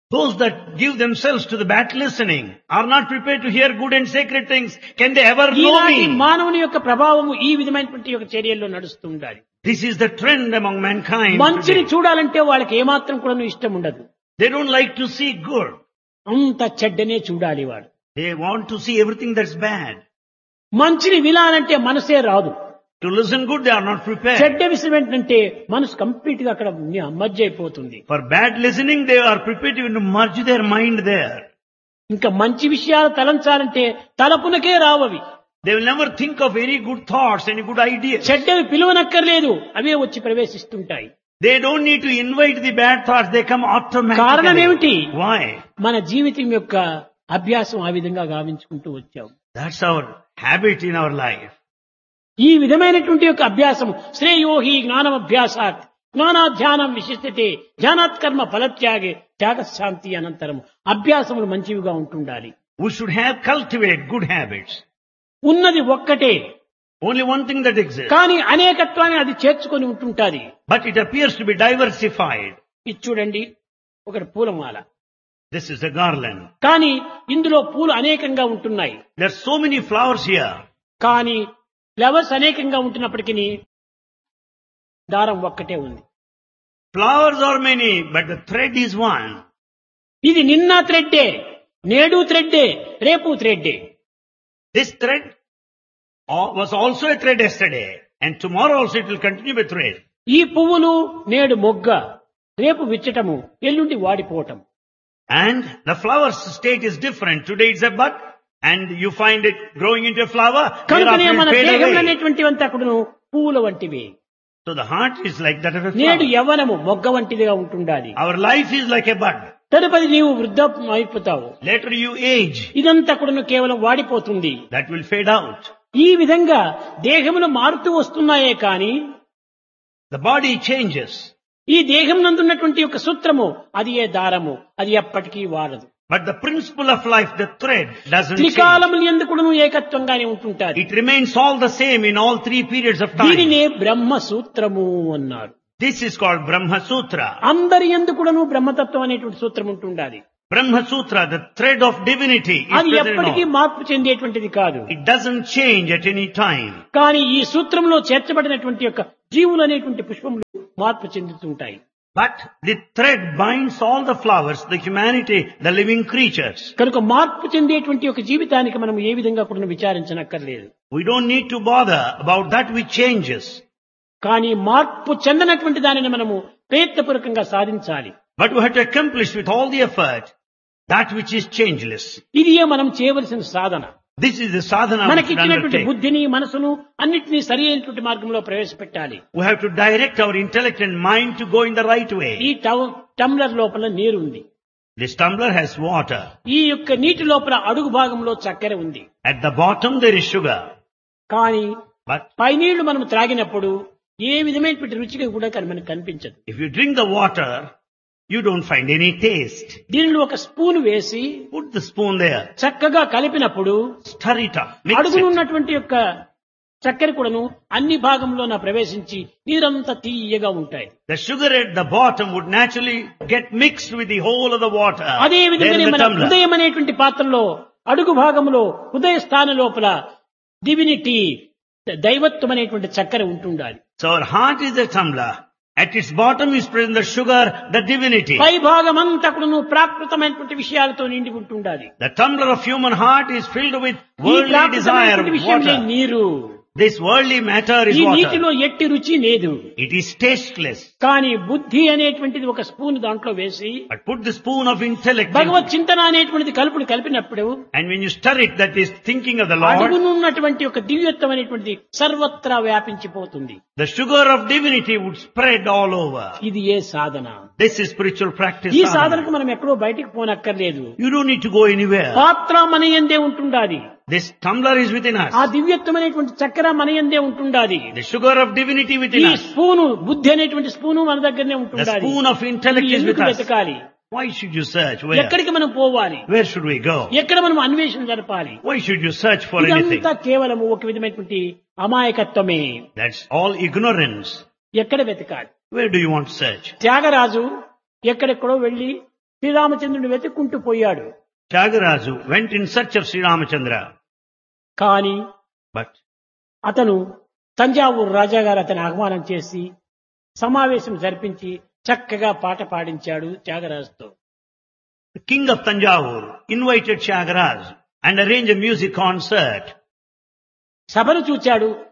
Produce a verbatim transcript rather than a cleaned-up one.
Those that give themselves to the bad listening are not prepared to hear good and sacred things. Can they ever know ఈనాటి me? మానవుని యొక్క ప్రభావము ఈ విధమైనటువంటి యొక్క చర్యల్లో నడుస్తూ ఉండాలి. This is the trend among mankind మంచిని today. చూడాలంటే వాళ్ళకి ఏమాత్రం కూడా ఇష్టం ఉండదు. They don't like to see good. అంత చెడ్డనే చూడాలి వాడు. They want to see everything that's bad. మంచిని వినాలంటే మనసే రాదు. To listen good, they are not prepared. చెడ్డ విషయం ఏంటంటే మనసు కంప్లీట్ గా అక్కడ మధ్య అయిపోతుంది. For bad listening, they are prepared to merge their mind there. ఇంకా మంచి విషయాలు తలంచాలంటే తలపునకే రావవి. They will never think of any good thoughts, any good ideas. చెడ్డవి పిలువనక్కర్లేదు, అవే వచ్చి ప్రవేశిస్తుంటాయి. They don't need to invite the bad thoughts, they come కారణం automatically. ఏమిటి? Why? మన జీవితం యొక్క అభ్యాసం ఆ విధంగా గావించుకుంటూ వచ్చాం. That's our habit in our life. ఈ విధమైనటువంటి యొక్క అభ్యాసం శ్రేయోహి జ్ఞానం అభ్యాసాత్ జ్ఞానాధ్యానం విశిష్టతే ధ్యానాత్ కర్మ ఫలత్యాగే త్యాగశాంతి అనంతరం అభ్యాసములు మంచివిగా ఉంటుండాలి. We should have cultivate good habits. ఉన్నది ఒక్కటే, Only one thing that exists. కానీ అనేకత్వాన్ని అది చేర్చుకొని ఉంటుంటాది. But it appears to be diversified. ఇది చూడండి, ఒకటి పూలమాల, This is a garland. కానీ ఇందులో పూలు అనేకంగా ఉంటున్నాయి. There are so many flowers here. కానీ ఫ్లవర్స్ అనేకంగా ఉంటున్నప్పటికీ దారం ఒక్కటే ఉంది. Flowers are many, but the thread is one. ఇది నిన్న థ్రెడ్డే, నేడు థ్రెడ్డే, రేపు థ్రెడ్డే. This thread uh, was also a thread yesterday, and tomorrow also it will continue with thread. ఈ పువ్వులు నేడు మొగ్గ, రేపు విచ్చటము, ఎల్లుండి వాడిపోవటం. And the flower's state is different. Today it's a bud, and you find it growing into a flower. కనుకనే Thereafter మన it fade దేహం away. అనేటువంటివంతా అక్కడను పువ్వుల వంటివి. So the heart is like that of a నేడు flower. యవ్వనము మొగ్గ వంటిదిగా ఉంటుండాలి. Our life is like a bud. తదుపరి నీవు వృద్ధాప్యం అయిపోతావు. Later you age. ఇదంతా కూడాను కేవలం వాడిపోతుంది. That will fade out. ఈ విధంగా దేహములు మారుతూ వస్తున్నాయే కాని The body changes. ఈ దేహం నందున్నటువంటి యొక్క సూత్రము అది ఏ దారము, అది ఎప్పటికీ వాడదు. But the principle of life, the thread, doesn't change. త్రికాలములు ఎందుకును ఏకత్వంగానే ఉంటుంటాది. It remains all the same in all three periods of time. దీనినే బ్రహ్మ సూత్రము అన్నారు. This is called Brahma Sutra. అందరి ఎందుకును బ్రహ్మతత్వం అనేటువంటి సూత్రం ఉంటుండాలి. Brahma Sutra, the thread of divinity, is అది present in ఎప్పటికీ all. మార్పు చెందేటువంటిది కాదు. It doesn't change at any time. కానీ ఈ సూత్రంలో చేర్చబడినటువంటి యొక్క జీవులు అనేటువంటి పుష్పములు మార్పు చెందుతుంటాయి. But the thread binds all the flowers, the humanity, the living creatures. కనుక మార్పు చెందేటువంటి ఒక జీవితానికి మనం ఏ విధంగా కూడా విచారించనక్కర్లేదు. We don't need to bother about that which changes. కానీ మార్పు చెందనటువంటి దానిని మనము ప్రయత్నపూర్వకంగా సాధించాలి. But we have to accomplish with all the effort that which is changeless. ఇదియే మనం చేయవలసిన సాధన. This is the sadhana we మనకి should ఇచ్చినటువంటి undertake. బుద్ధిని మనసును అన్నిటినీ సరి అయినటువంటి మార్గంలో ప్రవేశపెట్టాలి. We have to direct our intellect and mind to go in the right ఈ way. టౌ- టంబ్లర్ లోపల నీరు ఉంది. This tumbler has water. ఈ యొక్క నీటి లోపల అడుగు భాగంలో చక్కెర ఉంది. At the bottom there is sugar. కానీ But పై నీళ్లు మనం త్రాగినప్పుడు ఏ విధమైనటువంటి రుచిగా కూడా కని- మనకు కనిపించదు. if you drink the water, you don't find any taste. దీనిలో ఒక స్పూన్ వేసి Put the spoon there. చక్కగా కలిపినప్పుడు Stir it up. Mix అడుగును it. ఉన్నటువంటి యొక్క చక్కెర కూడాను అన్ని భాగంలో నా ప్రవేశించి నీరంతా తీయగా ఉంటాయి. The sugar at the bottom would naturally get mixed with the whole of the water. అదే there విధంగానే in the మన tumbler. హృదయం అనేటువంటి పాత్రలో అడుగు భాగంలో హృదయ స్థానం లోపల డివినిటీ దైవత్వం అనేటువంటి చక్కెర ఉంటుండాలి. So our heart is a tumbler. At its bottom is present the sugar, the divinity. పై భాగం అంతా కూడాను ప్రాకృతమైనటువంటి విషయాలతో నిండి ఉంటుండాలి. The tumbler of human heart is filled with ఈ worldly desire, ప్రాకృతమైనటువంటి విషయమే water. నీరు. This worldly matter is ఈ water. నీటిలో ఎట్టి రుచి లేదు. It is tasteless. కానీ బుద్ధి అనేటువంటిది ఒక స్పూన్ దాంట్లో వేసి But put the spoon of intellect in, భగవత్ చింతన అనేటువంటిది కలుపుడు కలిపినప్పుడు and when you stir it, that is thinking of the Lord, అడుగునున్నటువంటి ఒక దివ్యత్వం అనేటువంటిది సర్వత్రా వ్యాపించిపోతుంది. the sugar of divinity would spread all over. ఇది ఏ సాధన? This is spiritual practice. ఈ sadhana. సాధనకు మనం ఎక్కడో బయటికి పోనక్కర్లేదు. You don't need to go anywhere. పాత్ర మన యందే ఉంటుండాది. This tumbler is within us. ఆ దివ్యత్వం అనేటువంటి చక్కెర మన యందే ఉంటుండాది. The sugar of divinity ఈ within us. స్పూను బుద్ధి అనేటువంటి స్పూను మన దగ్గరనే The ఉంటుండాలి. spoon of intellect ఇది is with ఎందుకు us. వెతకాలి? Why should you search? Where? ఎక్కడికి మనం పోవాలి? Where should we go? ఎక్కడ మనం అన్వేషణ జరపాలి? Why should you search for anything? ఇదంతా కేవలం ఒక విధమైనటువంటి అమాయకత్వమే. That's all ignorance. ఎక్కడ వెతకాలి? Where do you want to search? Tyagaraju ఎక్కడెక్కడో వెళ్లి శ్రీరామచంద్రుని వెతుక్కుంటూ పోయాడు. Tyagaraja went in search of Sri Ramachandra. కానీ But అతను తంజావూరు రాజాగారు అతని ఆహ్వానం చేసి సమావేశం జరిపించి చక్కగా పాట పాడించాడు త్యాగరాజుతో. the king of Tanjavur invited Tyagaraja and arranged a music concert. సభను చూచాడు.